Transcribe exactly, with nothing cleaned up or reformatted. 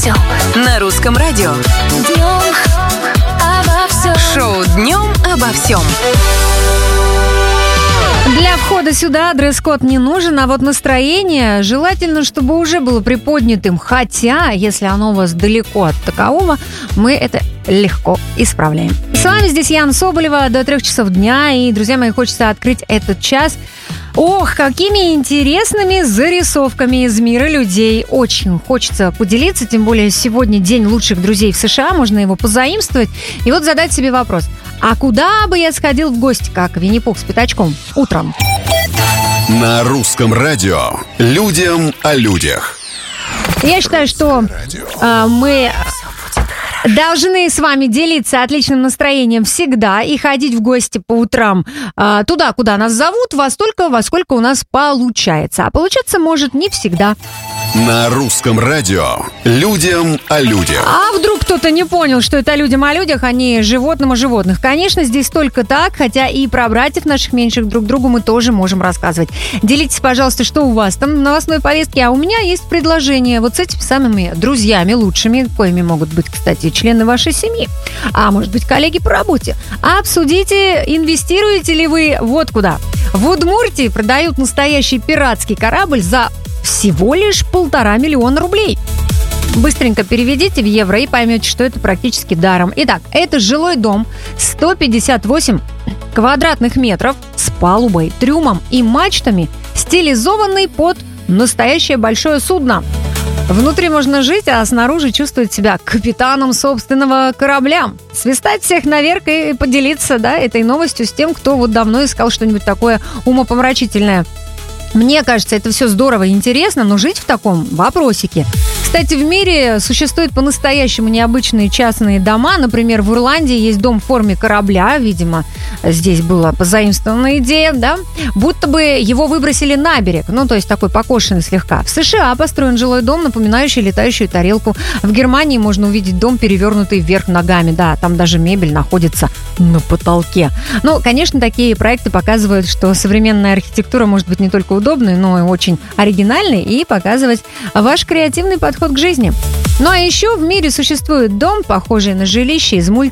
всем. На русском радио. Днем обо всем. Шоу «Днем обо всем». Для входа сюда дресс-код не нужен, а вот настроение желательно, чтобы уже было приподнятым. Хотя, если оно у вас далеко от такового, мы это легко исправляем. С вами здесь Яна Соболева до трех часов дня. И, друзья мои, хочется открыть этот час. Ох, какими интересными зарисовками из мира людей. Очень хочется поделиться, тем более сегодня день лучших друзей в США, можно его позаимствовать. И вот задать себе вопрос. А куда бы я сходил в гости, как Винни-Пух с пятачком, утром? На русском радио. Людям о людях. Я считаю, что э, мы должны с вами делиться отличным настроением всегда и ходить в гости по утрам э, туда, куда нас зовут, во столько, во сколько у нас получается. А получаться может не всегда. На русском радио. Людям о людях. А вдруг кто-то не понял, что это людям о людях, а не животным о животных? Конечно, здесь только так, хотя и про братьев наших меньших друг другу мы тоже можем рассказывать. Делитесь, пожалуйста, что у вас там в новостной повестке, а у меня есть предложение вот с этими самыми друзьями лучшими, коими могут быть, кстати, члены вашей семьи, а может быть, коллеги по работе. Обсудите, инвестируете ли вы вот куда. В Удмуртии продают настоящий пиратский корабль за всего лишь полтора миллиона рублей. Быстренько переведите в евро и поймете, что это практически даром. Итак, это жилой дом, сто пятьдесят восемь квадратных метров с палубой, трюмом и мачтами, стилизованный под настоящее большое судно. Внутри можно жить, а снаружи чувствовать себя капитаном собственного корабля. Свистать всех наверх и поделиться, да, этой новостью с тем, кто вот давно искал что-нибудь такое умопомрачительное. Мне кажется, это все здорово и интересно, но жить в таком вопросике. Кстати, в мире существуют по-настоящему необычные частные дома. Например, в Ирландии есть дом в форме корабля. Видимо, здесь была позаимствована идея, да? Будто бы его выбросили на берег. Ну, то есть такой покошенный слегка. В США построен жилой дом, напоминающий летающую тарелку. В Германии можно увидеть дом, перевернутый вверх ногами. Да, там даже мебель находится на потолке. Ну, конечно, такие проекты показывают, что современная архитектура может быть не только удобной, но и очень оригинальной и показывать ваш креативный подход к жизни. Ну а еще в мире существует дом, похожий на жилище из мультика